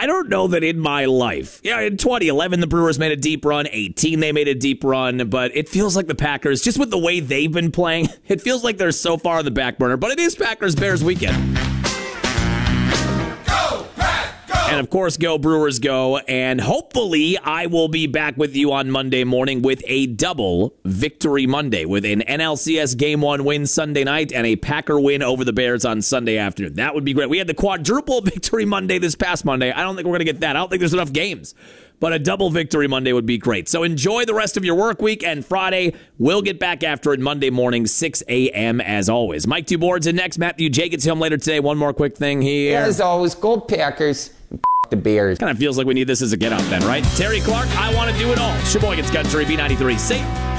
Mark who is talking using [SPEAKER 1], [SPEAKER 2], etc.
[SPEAKER 1] I don't know that in my life. Yeah, in 2011, the Brewers made a deep run. 18, they made a deep run. But it feels like the Packers, just with the way they've been playing, it feels like they're so far on the back burner. But it is Packers-Bears weekend. And, of course, go Brewers go. And hopefully I will be back with you on Monday morning with a double Victory Monday with an NLCS Game 1 win Sunday night and a Packer win over the Bears on Sunday afternoon. That would be great. We had the quadruple Victory Monday this past Monday. I don't think we're going to get that. I don't think there's enough games. But a double Victory Monday would be great. So enjoy the rest of your work week. And Friday, we'll get back after it Monday morning, 6 a.m. as always. Mike Dubourd's in next. Matthew J gets home later today. One more quick thing here.
[SPEAKER 2] As always, go Packers. The Bears.
[SPEAKER 1] Kind of feels like we need this as a get out then, right? Terry Clark, I want to do it all. Sheboygan's Country, B93. Safe.